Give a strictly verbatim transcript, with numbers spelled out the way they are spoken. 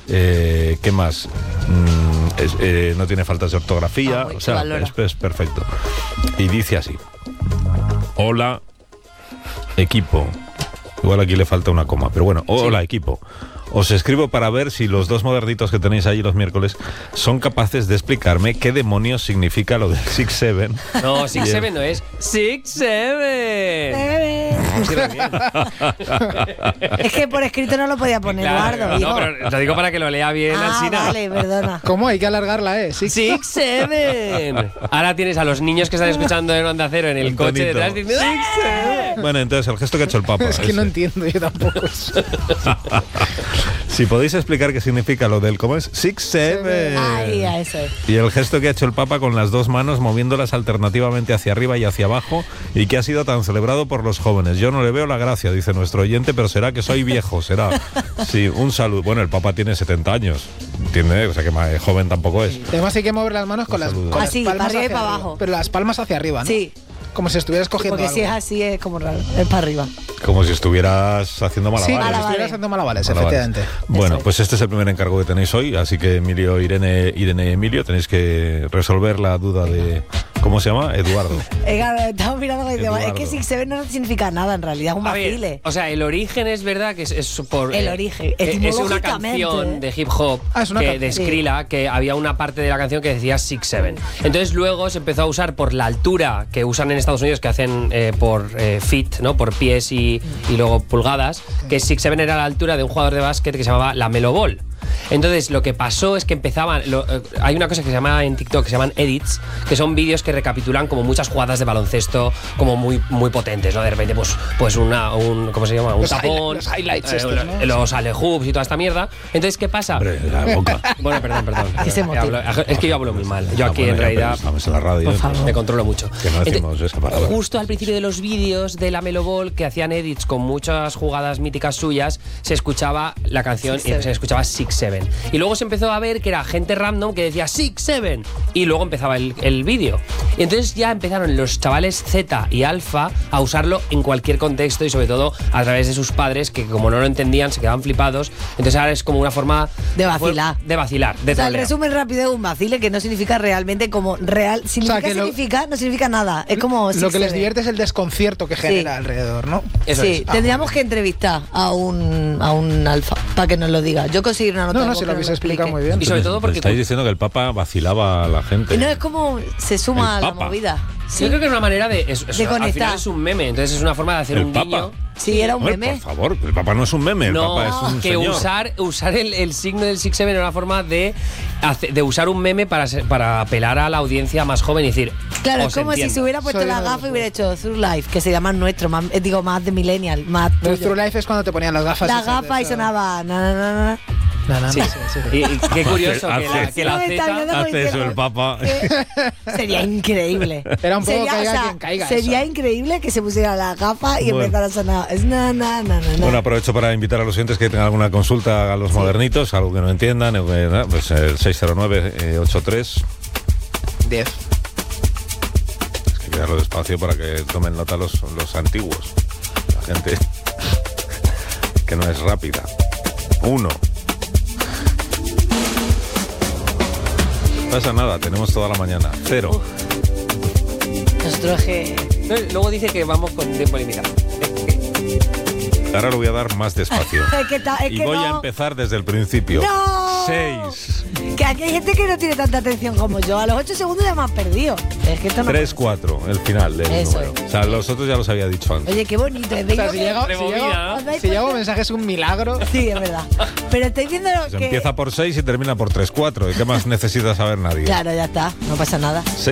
Eh, ¿Qué más? Mm, es, eh, no tiene faltas de ortografía, Ah, o sea, es, es perfecto. Y dice así: hola, equipo. Igual aquí le falta una coma, pero bueno, hola, sí. Equipo. Os escribo para ver si los dos modernitos que tenéis ahí los miércoles son capaces de explicarme qué demonios significa lo del six seven. No, six seven no es six seven. Es que por escrito no lo podía poner, claro, Eduardo. No, pero lo digo para que lo lea bien, ah, Alsina. Vale, perdona. ¿Cómo? Hay que alargarla, ¿eh? six seven. Ahora tienes a los niños que están escuchando en Onda Cero en el Un coche tonito. detrás diciendo six seven. Bueno, entonces el gesto que ha hecho el Papa. Es que ese. no entiendo yo tampoco. Si podéis explicar qué significa lo del, ¿cómo es? six seven. Ay, a eso es. Y el gesto que ha hecho el Papa con las dos manos moviéndolas alternativamente hacia arriba y hacia abajo y que ha sido tan celebrado por los jóvenes. Yo no le veo la gracia, dice nuestro oyente, pero será que soy viejo, será. Sí, un saludo. Bueno, el Papa tiene setenta años, ¿entiendes? O sea que más joven tampoco es. Además hay que mover las manos con las, con las así, palmas para arriba y hacia para arriba. abajo. Pero las palmas hacia arriba, ¿no? Sí. Como si estuvieras cogiendo Porque algo. si es así es como raro, es para arriba. Como si estuvieras haciendo malabares. Sí, como si Malabares. estuvieras haciendo malabares, Malabares. efectivamente. Bueno, Eso pues este es el primer encargo que tenéis hoy, así que Emilio, Irene, Irene y Emilio tenéis que resolver la duda de... ¿Cómo se llama? Eduardo. Eh, claro, estamos mirando que Eduardo. es que six seven no significa nada en realidad, es un A ver, vacile. o sea, el origen es verdad que es, es por... El eh, origen, eh, es una etimológicamente. canción de hip hop Ah, es una que, canción. de Skrilla, que había una parte de la canción que decía six seven. Entonces luego se empezó a usar por la altura que usan en Estados Unidos, que hacen eh, por eh, feet, ¿no? Por pies y, y luego pulgadas, que six seven era la altura de un jugador de básquet que se llamaba la Melo Ball. Entonces lo que pasó es que empezaban lo, eh, hay una cosa que se llama en TikTok que se llaman edits, que son vídeos que recapitulan como muchas jugadas de baloncesto como muy muy potentes, ¿no? De repente pues pues una un ¿cómo se llama? Un Los tapón, highlight- los highlights eh, estos, los, ¿no? los alley-hoops y toda esta mierda. Entonces ¿qué pasa? Hombre, la boca. Bueno, perdón, perdón. Que se Eh, motive. hablo- es que yo hablo muy mal. Yo Ah, aquí bueno, en ya, pero realidad estamos en la radio. Por favor. me controlo mucho. Que no decimos Entonces, esa palabra. Justo al principio de los vídeos de la Melo Ball, que hacían edits con muchas jugadas míticas suyas, se escuchaba la canción Six y seven. se escuchaba six seven. Y luego se empezó a ver que era gente random que decía six seven y luego empezaba el, el vídeo. Y entonces ya empezaron los chavales Z y Alfa a usarlo en cualquier contexto y sobre todo a través de sus padres que como no lo entendían se quedaban flipados. Entonces ahora es como una forma De vacilar. de vacilar, de O sea, el troleo. resumen rápido de un vacile que no significa realmente como real. Significa, que lo- significa, no significa nada. Es como. Lo six que les seven. divierte es el desconcierto que genera Sí. alrededor, ¿no? Eso sí, es. tendríamos que entrevistar a un, a un alfa para que nos lo diga. Yo conseguir una nota. No, de no, voz si que lo nos habéis explicado explique. muy bien. Y sobre todo porque estáis diciendo que el Papa vacilaba a la gente. No, es como se suma El a la Papa. movida. Sí, Yo creo que es una manera de. Es, es- De al conectar. final es un meme, entonces es una forma de hacer ¿El un Papa? guiño. sí, era un Hombre, meme. por favor, el Papa no es un meme, el No, Papa es un que señor. usar, usar el, el signo del six seven era una forma de, hace- de usar un meme para, ser- para apelar a la audiencia más joven y decir. Claro, os es como si entiendo. se hubiera puesto Soy la de- gafa y hubiera hecho Through Life, que se llama nuestro, más, eh, digo, más de millennial, más Pero tuyo. True Life es cuando te ponían las gafas. La esas de gafa y eso. sonaba. Na, na, na, na. No, no, no, Sí. sí, sí, sí. Y, y qué curioso Hace- que la, hace- que la No me está Z. viendo. Hace eso el Papa. Sería increíble. Era un poco Sería, caiga o sea, quien caiga Sería eso. increíble que se pusiera la gafa y Bueno. empezara a sonar. Es na, na, na, na, na. Bueno, aprovecho para invitar a los oyentes que tengan alguna consulta a los modernitos, algo que no entiendan, o que, ¿no? Pues el seis cero nueve ocho tres. diez. Es que hay que darlo despacio para que tomen nota los, los antiguos. La gente que no es rápida. Uno. No pasa nada, tenemos toda la mañana. Cero. Nosotros que. No, luego dice que vamos con tiempo limitado. Ahora lo voy a dar más despacio. Es que, ta- es Y que voy no. a empezar desde el principio. ¡No! Seis. Que aquí hay gente que no tiene tanta atención como yo. A los ocho segundos ya me han perdido. Es que esto no. Tres, cuatro, el final del Eso número. es. O sea, los otros ya los había dicho antes. Oye, qué bonito. ¿eh? O sea, Digo si que- llega, si Rebobina, llega, ¿no? ¿Os dais si llega un cuenta? mensaje es un milagro. Sí, es verdad. Pero estáis viendo Se que. empieza por seis y termina por tres, cuatro. ¿Y qué más necesita saber nadie? Claro, ya está. No pasa nada. Seis